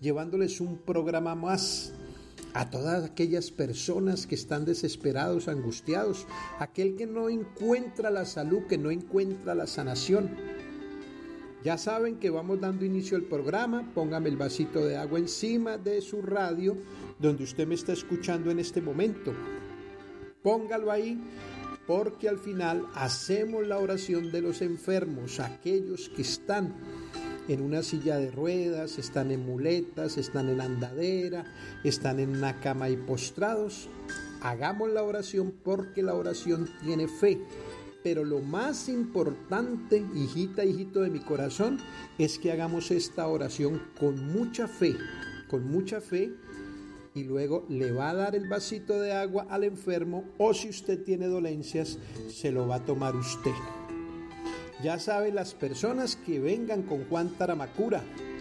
llevándoles un programa más a todas aquellas personas que están desesperados, angustiados, aquel que no encuentra la salud, que no encuentra la sanación. Ya saben que vamos dando inicio al programa. Póngame el vasito de agua encima de su radio, donde usted me está escuchando en este momento. Póngalo ahí, porque al final hacemos la oración de los enfermos, aquellos que están en una silla de ruedas, están en muletas, están en andadera, están en una cama y postrados. Hagamos la oración, porque la oración tiene fe. Pero lo más importante, hijita, hijito de mi corazón, es que hagamos esta oración con mucha fe, y luego le va a dar el vasito de agua al enfermo, o si usted tiene dolencias, se lo va a tomar usted. Ya sabe, las personas que vengan con Juan Taramacura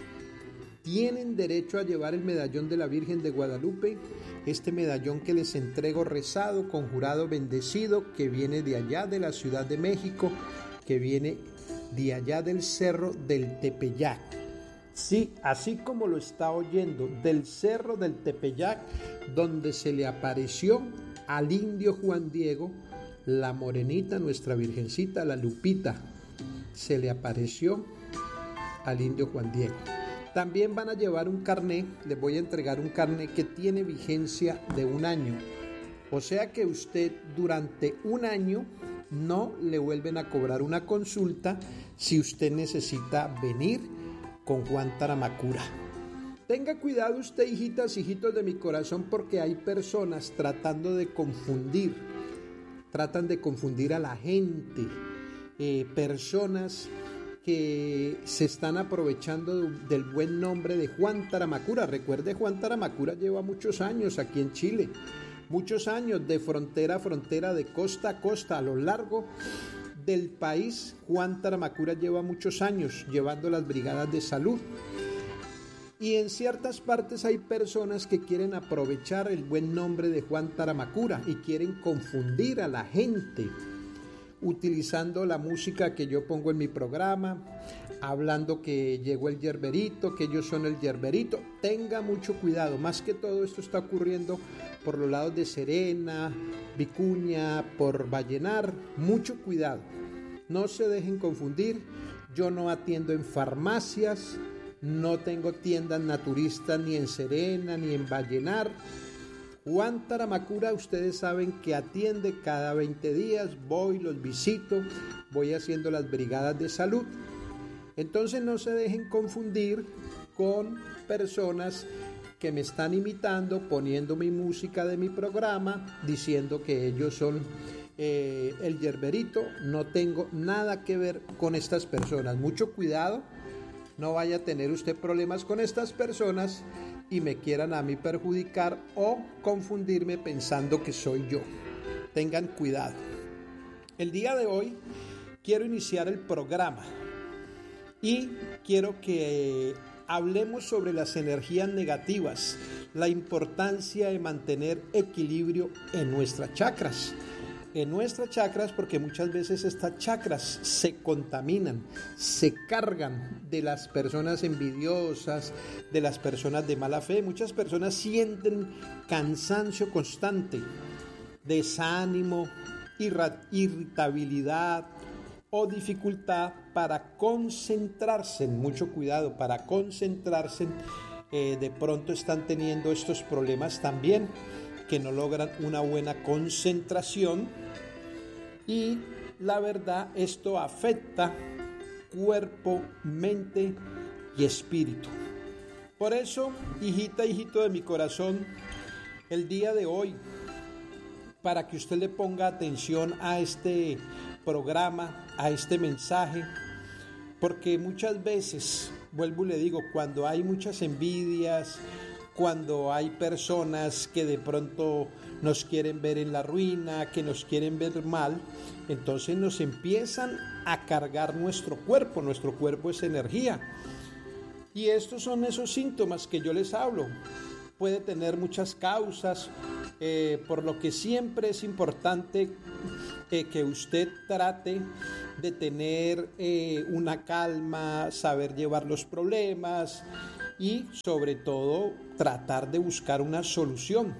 tienen derecho a llevar el medallón de la Virgen de Guadalupe, este medallón que les entrego rezado, conjurado, bendecido, que viene de allá de la Ciudad de México, que viene de allá del Cerro del Tepeyac. Sí, así como lo está oyendo, del Cerro del Tepeyac, donde se le apareció al indio Juan Diego, la morenita, nuestra virgencita, la Lupita, se le apareció al indio Juan Diego. También van a llevar un carné, les voy a entregar un carné que tiene vigencia de 1 año. O sea que usted durante 1 año no le vuelven a cobrar una consulta si usted necesita venir con Juan Taramacura. Tenga cuidado usted, hijitas, hijitos de mi corazón, porque hay personas tratando de confundir, tratan de confundir a la gente, personas que se están aprovechando del buen nombre de Juan Taramacura. Recuerde, Juan Taramacura lleva muchos años aquí en Chile, muchos años de frontera a frontera, de costa a costa, a lo largo del país. Juan Taramacura lleva muchos años llevando las brigadas de salud. Y en ciertas partes hay personas que quieren aprovechar el buen nombre de Juan Taramacura y quieren confundir a la gente, utilizando la música que yo pongo en mi programa, hablando que llegó el yerberito, que ellos son el yerberito. Tenga mucho cuidado, más que todo esto está ocurriendo por los lados de Serena, Vicuña, por Vallenar. Mucho cuidado, no se dejen confundir. Yo no atiendo en farmacias, no tengo tiendas naturistas ni en Serena ni en Vallenar. Juan Taramacura, ustedes saben que atiende cada 20 días, voy, los visito, voy haciendo las brigadas de salud. Entonces no se dejen confundir con personas que me están imitando, poniendo mi música de mi programa, diciendo que ellos son el yerberito. No tengo nada que ver con estas personas. Mucho cuidado, no vaya a tener usted problemas con estas personas y me quieran a mí perjudicar o confundirme pensando que soy yo. Tengan cuidado. El día de hoy quiero iniciar el programa y quiero que hablemos sobre las energías negativas, la importancia de mantener equilibrio en nuestras chakras. Porque muchas veces estas chakras se contaminan, se cargan de las personas envidiosas, de las personas de mala fe. Muchas personas sienten cansancio constante, desánimo, irritabilidad o dificultad para concentrarse. Mucho cuidado, para concentrarse. De pronto están teniendo estos problemas también, que no logran una buena concentración, y la verdad, esto afecta cuerpo, mente y espíritu. Por eso, hijita, hijito de mi corazón, el día de hoy, para que usted le ponga atención a este programa, a este mensaje, porque muchas veces, vuelvo y le digo, cuando hay muchas envidias, cuando hay personas que de pronto nos quieren ver en la ruina, que nos quieren ver mal, entonces nos empiezan a cargar nuestro cuerpo. Nuestro cuerpo es energía. Y estos son esos síntomas que yo les hablo. Puede tener muchas causas, por lo que siempre es importante que usted trate de tener una calma, saber llevar los problemas, y sobre todo tratar de buscar una solución.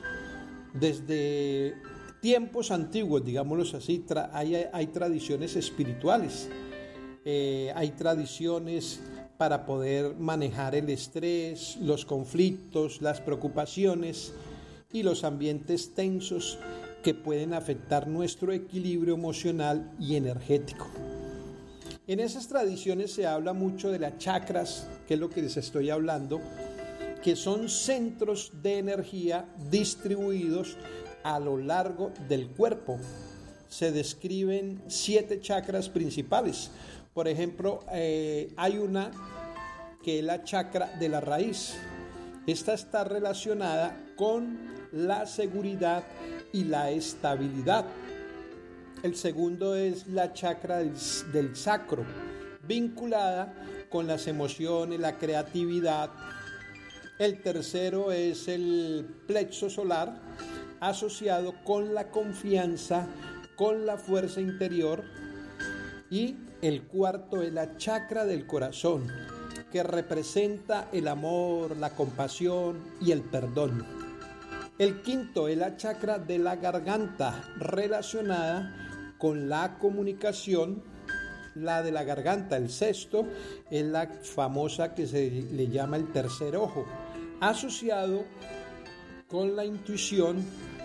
Desde tiempos antiguos, digámoslo así, hay tradiciones espirituales, hay tradiciones para poder manejar el estrés, los conflictos, las preocupaciones y los ambientes tensos que pueden afectar nuestro equilibrio emocional y energético. En esas tradiciones se habla mucho de las chakras, que es lo que les estoy hablando, que son centros de energía distribuidos a lo largo del cuerpo. Se describen 7 chakras principales. Por ejemplo, hay una que es la chakra de la raíz. Esta está relacionada con la seguridad y la estabilidad. El segundo es la chakra del sacro, vinculada con las emociones, la creatividad. El tercero es el plexo solar, asociado con la confianza, con la fuerza interior. Y el cuarto es la chakra del corazón, que representa el amor, la compasión y el perdón. El quinto es la chakra de la garganta, relacionada con la comunicación, la de la garganta. El sexto es la famosa que se le llama el tercer ojo, asociado con la intuición,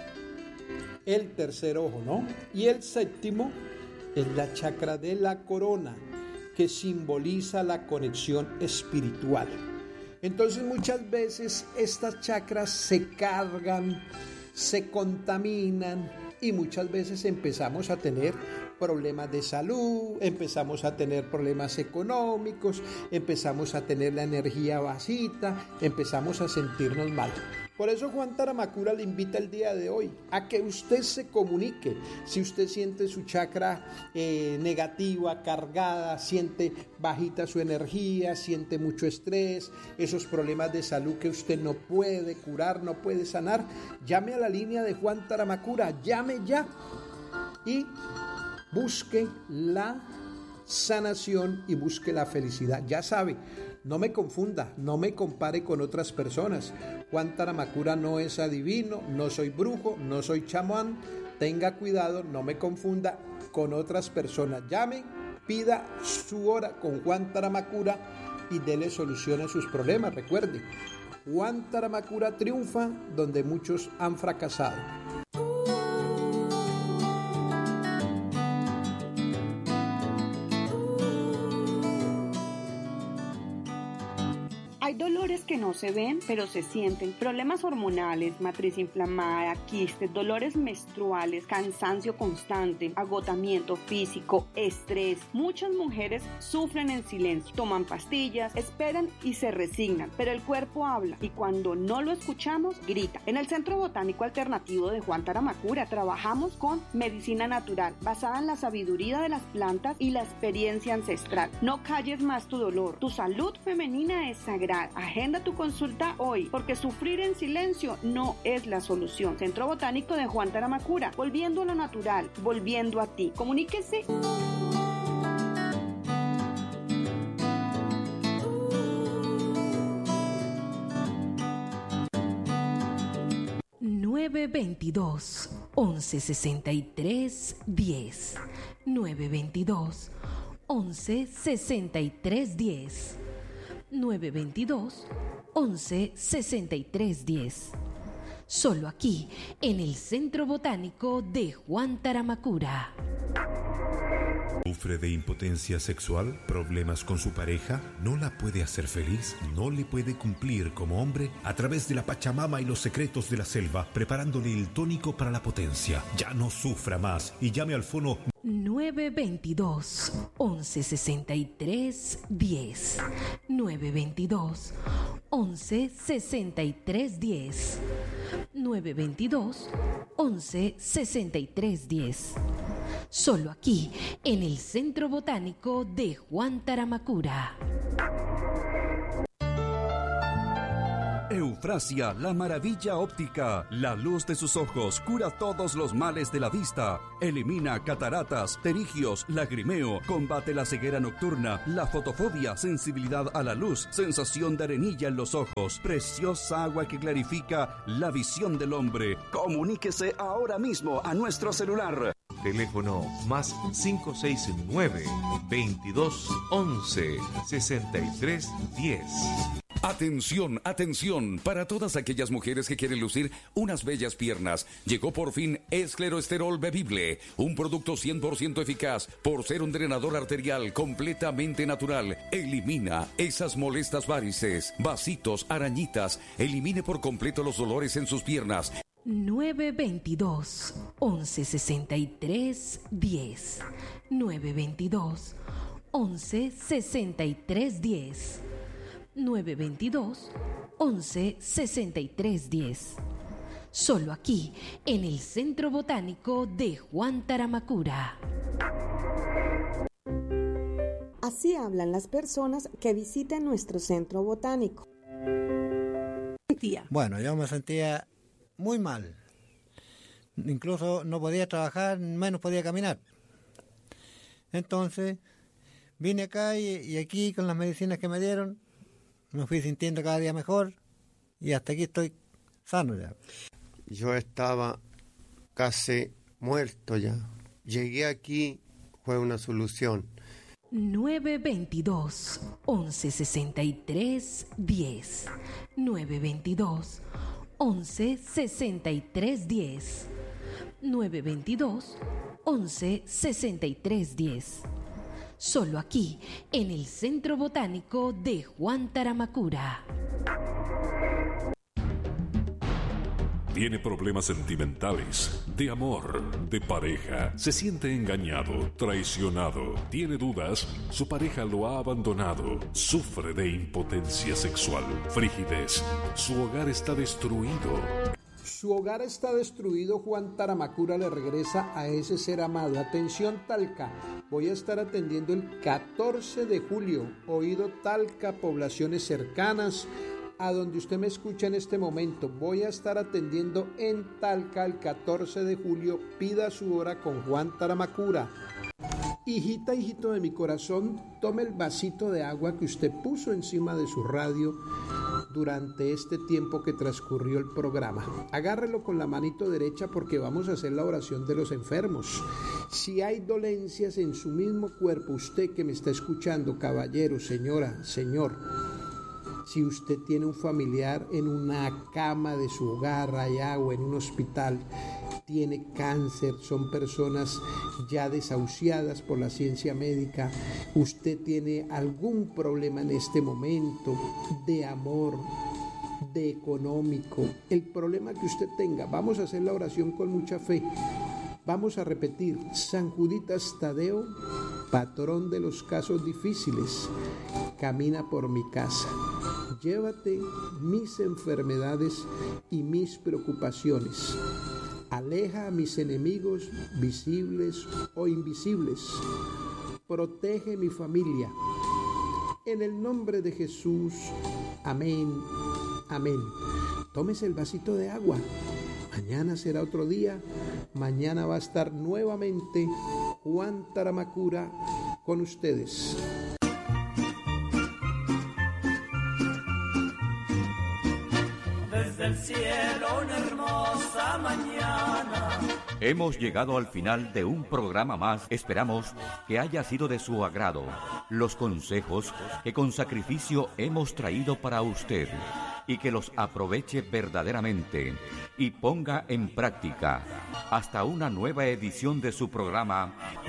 el tercer ojo, ¿no? Y el séptimo es la chakra de la corona, que simboliza la conexión espiritual. Entonces muchas veces estas chakras se cargan, se contaminan y muchas veces empezamos a tener problemas de salud, empezamos a tener problemas económicos, empezamos a tener la energía bajita, empezamos a sentirnos mal. Por eso Juan Taramakura le invita el día de hoy a que usted se comunique. Si usted siente su chakra negativa, cargada, siente bajita su energía, siente mucho estrés, esos problemas de salud que usted no puede curar, no puede sanar, llame a la línea de Juan Taramakura, llame ya y busque la sanación y busque la felicidad. Ya sabe, no me confunda, no me compare con otras personas. Juan Taramakura no es adivino, no soy brujo, no soy chamán. Tenga cuidado, no me confunda con otras personas. Llame, pida su hora con Juan Taramakura y dele solución a sus problemas. Recuerde, Juan Taramakura triunfa donde muchos han fracasado. Hay dolores que no se ven, pero se sienten. Problemas hormonales, matriz inflamada, quistes, dolores menstruales, cansancio constante, agotamiento físico, estrés. Muchas mujeres sufren en silencio, toman pastillas, esperan y se resignan, pero el cuerpo habla y cuando no lo escuchamos, grita. En el Centro Botánico Alternativo de Juan Taramakura trabajamos con medicina natural, basada en la sabiduría de las plantas y la experiencia ancestral. No calles más tu dolor. Tu salud femenina es sagrada. Agenda tu consulta hoy, porque sufrir en silencio no es la solución. Centro Botánico de Juan Taramakura, volviendo a lo natural, volviendo a ti. Comuníquese. (922) 1163 10 922 1163 10 922 1163 10. Solo aquí, en el Centro Botánico de Juan Taramakura. ¿Sufre de impotencia sexual? ¿Problemas con su pareja? ¿No la puede hacer feliz? ¿No le puede cumplir como hombre? A través de la Pachamama y los secretos de la selva, preparándole el tónico para la potencia. Ya no sufra más y llame al fono 922 1163 10 922 1163 10 922 1163 10. Solo aquí, en el Centro Botánico de Juan Taramakura. Eufrasia, la maravilla óptica. La luz de sus ojos cura todos los males de la vista. Elimina cataratas, pterigios, lagrimeo. Combate la ceguera nocturna, la fotofobia, sensibilidad a la luz, sensación de arenilla en los ojos. Preciosa agua que clarifica la visión del hombre. Comuníquese ahora mismo a nuestro celular. Teléfono más 569-2211-6310. Atención, atención, para todas aquellas mujeres que quieren lucir unas bellas piernas. Llegó por fin Escleroesterol Bebible, un producto 100% eficaz por ser un drenador arterial completamente natural. Elimina esas molestas varices, vasitos, arañitas. Elimine por completo los dolores en sus piernas. 922-1163-10. 922-1163-10. 922-1163-10. Solo aquí, en el Centro Botánico de Juan Taramacura. Así hablan las personas que visitan nuestro centro botánico. Bueno, yo me sentía muy mal. Incluso no podía trabajar, menos podía caminar. Entonces, vine acá y aquí con las medicinas que me dieron, me fui sintiendo cada día mejor y hasta aquí estoy sano ya. Yo estaba casi muerto ya. Llegué aquí, fue una solución. 922-1163-10. 922-1163-10. 922-1163-10. Solo aquí, en el Centro Botánico de Juan Taramacura. Tiene problemas sentimentales, de amor, de pareja. Se siente engañado, traicionado. Tiene dudas, su pareja lo ha abandonado. Sufre de impotencia sexual, frigidez. Su hogar está destruido. Su hogar está destruido. Juan Taramacura le regresa a ese ser amado. Atención, Talca. Voy a estar atendiendo el 14 de julio. Oído Talca, poblaciones cercanas a donde usted me escucha en este momento. Voy a estar atendiendo en Talca el 14 de julio. Pida su hora con Juan Taramacura. Hijita, hijito de mi corazón, tome el vasito de agua que usted puso encima de su radio durante este tiempo que transcurrió el programa. Agárrelo con la manito derecha porque vamos a hacer la oración de los enfermos. Si hay dolencias en su mismo cuerpo, usted que me está escuchando, caballero, señora, señor, si usted tiene un familiar en una cama de su hogar allá o en un hospital, tiene cáncer, son personas ya desahuciadas por la ciencia médica, usted tiene algún problema en este momento de amor, de económico, el problema que usted tenga, vamos a hacer la oración con mucha fe. Vamos a repetir: San Juditas Tadeo, patrón de los casos difíciles, camina por mi casa. Llévate mis enfermedades y mis preocupaciones. Aleja a mis enemigos visibles o invisibles. Protege mi familia. En el nombre de Jesús. Amén. Amén. Tómese el vasito de agua. Mañana será otro día. Mañana va a estar nuevamente Juan Taramacura con ustedes. Desde el cielo una hermosa mañana. Hemos llegado al final de un programa más. Esperamos que haya sido de su agrado los consejos que con sacrificio hemos traído para usted y que los aproveche verdaderamente y ponga en práctica. Hasta una nueva edición de su programa